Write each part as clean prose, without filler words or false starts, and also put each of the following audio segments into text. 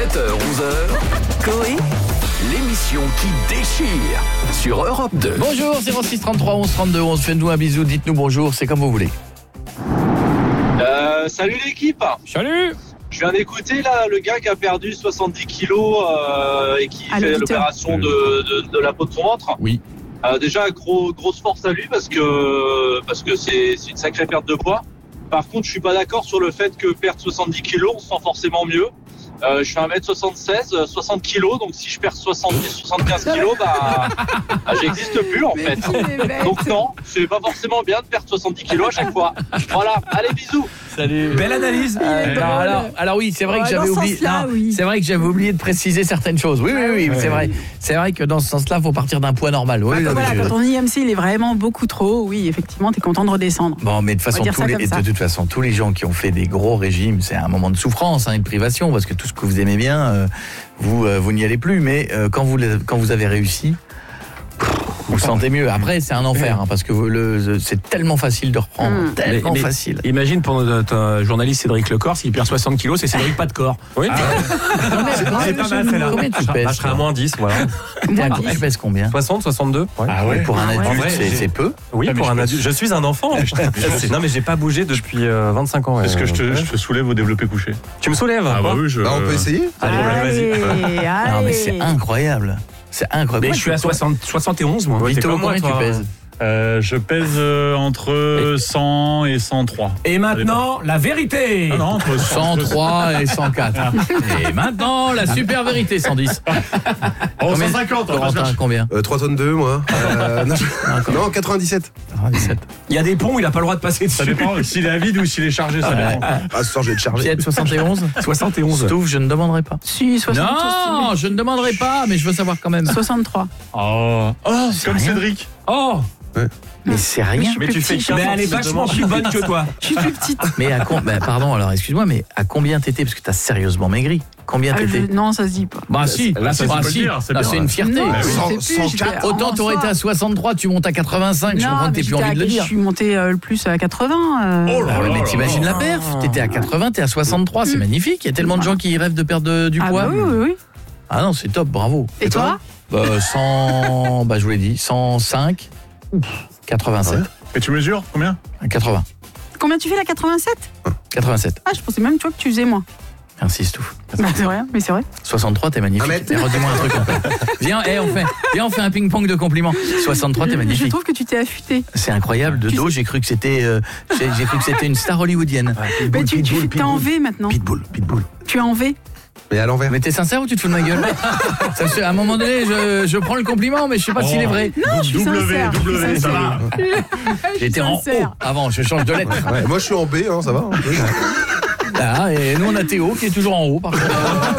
7h-11h, Coé, l'émission qui déchire sur Europe 2. Bonjour, 06 33 11 32 11. Faites-nous un bisou, dites-nous bonjour, c'est comme vous voulez. Salut l'équipe. Salut. Je viens d'écouter là le gars qui a perdu 70 kilos et qui fait l'opération de la peau de son ventre. Oui. Déjà grosse force à lui parce que c'est une sacrée perte de poids. Par contre, je suis pas d'accord sur le fait que perdre 70 kilos, on se sent forcément mieux. Je fais 1m76, 60 kilos, donc si je perds 75 kilos, j'existe plus en fait. Donc non, c'est pas forcément bien de perdre 70 kilos à chaque fois. Voilà, allez bisous. Salut. Belle analyse. Alors oui, c'est vrai que j'avais oublié. Oui. C'est vrai que j'avais oublié de préciser certaines choses. Oui, c'est vrai. C'est vrai que dans ce sens-là, il faut partir d'un poids normal. Oui, Quand ton IMC il est vraiment beaucoup trop, oui, effectivement, t'es content de redescendre. Bon, mais de toute façon, tous les gens qui ont fait des gros régimes, c'est un moment de souffrance et de privation, parce que tout ce que vous aimez bien, vous n'y allez plus. Mais quand vous avez réussi, vous le sentez mieux. Après, c'est un enfer, parce que c'est tellement facile de reprendre, tellement facile. Imagine pour notre journaliste Cédric Lecor, s'il perd 60 kilos, c'est Cédric pas de corps. Oui. C'est pas mal, celle-là. Combien tu pèses? Je serai à moins 10, voilà. Tu pèses combien? 60, 62. Ah ouais. Pour un adulte, c'est peu. Oui, pour un adulte. Je suis un enfant. Non, mais j'ai pas bougé depuis 25 ans. Est-ce que je te soulève au développé couché? Tu me soulèves? Ah bah oui, on peut essayer? Allez, vas-y. Non, mais c'est incroyable. C'est incroyable. Mais je suis à 71, moi. Vito, combien tu pèses? Je pèse entre 100 et 103. Et maintenant, la vérité. Non, entre 103 et 104. Et maintenant, la super vérité, 110. 150, Corentin, combien? 3 tonnes 2, moi. Non, 97. 97. Il y a des ponts, il a pas le droit de passer dessus. Ça dépend s'il est vide ou s'il est chargé, ça dépend. Ah, ce soir, je vais te charger. Piette, 71. 71. Stouff, je ne demanderai pas. Si, 60. Non, je ne demanderai pas, mais je veux savoir quand même. 63. Oh, comme rien. Cédric. Oh. Mais c'est rien. Mais tu fais 15 Mais elle est vachement plus bonne que toi. Je suis plus petite. Mais pardon, alors excuse-moi, mais à combien t'étais? Parce que t'as sérieusement maigri. Combien t'étais? Non, ça se dit pas. Bah si, là c'est une fierté. Non, Bah, je sais plus, j'étais Autant en t'aurais été à 63, tu montes à 85, je comprends que t'aies plus envie de le dire. Je suis montée le plus à 80. Mais t'imagines la perf, t'étais à 80, t'es à 63, c'est magnifique. Il y a tellement de gens qui rêvent de perdre du poids. Oui. Ah non, c'est top, bravo. Et toi? 100, je vous l'ai dit, 105, 87. Et tu mesures combien? 80. Combien tu fais la 87? 87. Ah, je pensais même toi que tu faisais moins. Merci Stouff. C'est vrai, mais c'est vrai. 63, t'es magnifique. Redis-moi un truc en fait. Viens, on fait un ping-pong de compliments. 63, t'es magnifique. Je trouve que tu t'es affûté. C'est incroyable, de dos, j'ai cru que c'était une star hollywoodienne. Mais tu t'es en V maintenant. Pitbull. Tu es en V. Mais à l'envers. Mais t'es sincère ou tu te fous de ma gueule? À un moment donné, je prends le compliment, mais je sais pas s'il est vrai. Non, je suis sincère. W, ça va. J'étais en haut avant, je change de lettre. Ouais, moi, je suis en B, ça va. Ah, et nous, on a Théo qui est toujours en haut, par contre.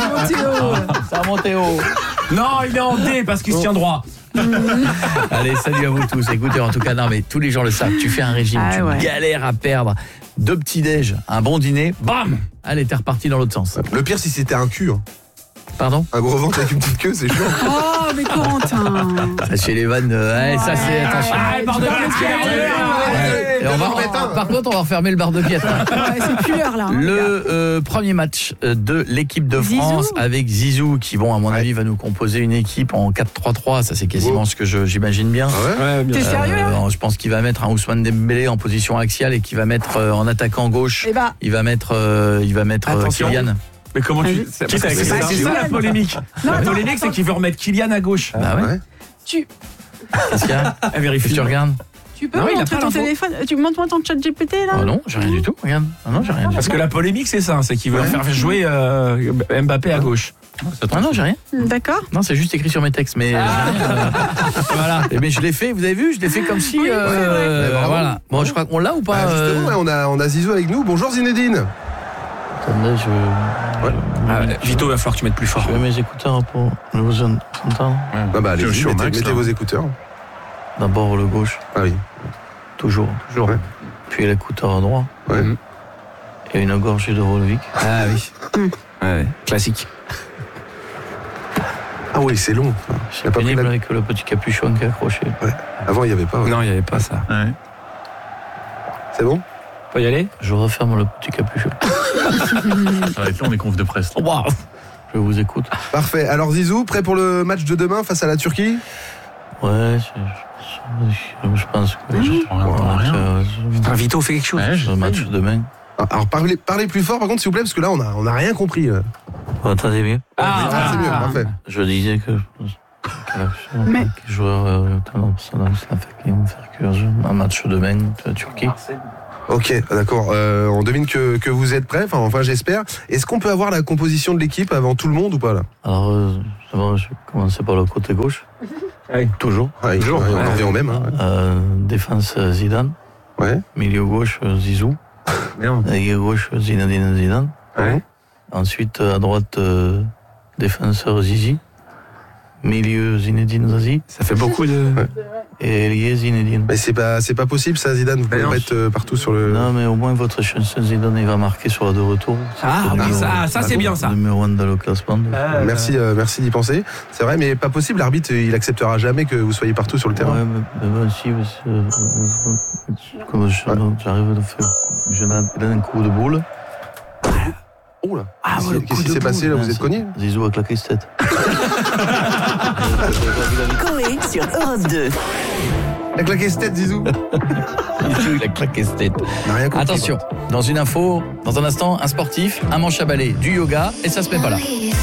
Ça a monté haut. Non, il est en D parce qu'il se tient droit. Allez, salut à vous tous. Écoutez, en tout cas, non, mais tous les gens le savent. Tu fais un régime, galères à perdre. 2 petits-déj, un bon dîner, bam! Allez, t'es reparti dans l'autre sens. Le pire, si c'était un cul. Pardon? Un gros ventre avec une petite queue, c'est chaud. Oh, mais Corentin. Ça, chez les vannes, ça c'est... Attention. Bar de Par contre, on va refermer le bar de Piette. C'est plus l'heure là. Le premier match de l'équipe de France avec Zizou qui, à mon avis, va nous composer une équipe en 4-3-3. Ça, c'est quasiment ce que j'imagine bien. T'es sérieux là? Je pense qu'il va mettre un Ousmane Dembélé en position axiale et qu'il va mettre en attaquant gauche. Il va mettre Kylian. Mais comment tu... C'est ça la polémique. La polémique, c'est qu'il veut remettre Kylian à gauche. Bah ouais. Qu'est-ce qu'il y a? Vérifie. Tu regardes? Tu peux montrer ton téléphone? Tu montres-moi ton chat GPT là? Oh non, j'ai rien du tout. Regarde. Non, j'ai rien. Parce que la polémique, c'est ça, c'est qu'il veut faire jouer Mbappé à gauche. Ah non, j'ai rien. D'accord. Non, c'est juste écrit sur mes textes, mais voilà. Mais je l'ai fait, vous avez vu, je l'ai fait comme si. Voilà. Bon, je crois qu'on l'a ou pas? Justement, on a Zizou avec nous. Bonjour Zinedine. Attendez, Vito, il va falloir que tu mettes plus fort. Je mets mes écouteurs pour vous entendre. Allez-y, mettez vos écouteurs. D'abord le gauche. Ah oui. Toujours. Ouais. Puis l'écouteur droit. Ouais. Et une gorgée de Rolovic. Ah oui. Ouais, classique. Ah oui, c'est long. C'est pénible avec le petit capuchon qui est accroché. Ouais. Avant, il n'y avait pas. Non, il n'y avait pas ça. Ouais. C'est bon? Faut y aller? Je referme le petit capuchon. Ça va être long, les confs de presse. Waouh! Je vous écoute. Parfait. Alors Zizou, prêt pour le match de demain face à la Turquie? Ouais, je pense que... Putain, Vito, fais quelque chose. Le match de demain. Alors parlez plus fort par contre s'il vous plaît, parce que là on a rien compris. Vous entendez mieux? C'est mieux, parfait. Je disais que... Mais- Les joueurs un match demain de la Turquie. Ok, d'accord. On devine que vous êtes prêts, enfin j'espère. Est-ce qu'on peut avoir la composition de l'équipe avant tout le monde ou pas là? Alors, d'abord, je vais commencer par le côté gauche. Oui. Toujours. Ouais, Toujours, on ouais. revient au même. Hein. Défense Zidane. Ouais. Milieu gauche Zizou. Merde. Milieu gauche Zinedine Zidane. Ouais. Ensuite, à droite, défenseur Zizi. Milieu Zinedine Zazie. Ça fait beaucoup de. Ouais. Et ailier Zinedine. Mais c'est pas possible ça, Zidane. Vous pouvez non. mettre partout sur le. Non, mais au moins votre chanson Zidane, il va marquer sur la de retour. Ah, C'est le oui, numéro- ça c'est bien ça. Numéro 1 dans le classement. Merci d'y penser. C'est vrai, mais pas possible. L'arbitre, il acceptera jamais que vous soyez partout sur le terrain. Ouais, mais bon, si, parce que comme j'arrive à faire, je donne un coup de boule. Oh là. Ah, ouais, Qu'est-ce qui s'est passé là? Vous êtes cogné? Zizou a claqué sa tête. Coé sur Europe 2. La claqué cette tête, Zizou. Zizou, il a claqué sa tête. On a rien compris. Attention, dans une info, dans un instant, un sportif, un manche à balai, du yoga, et ça se met pas là.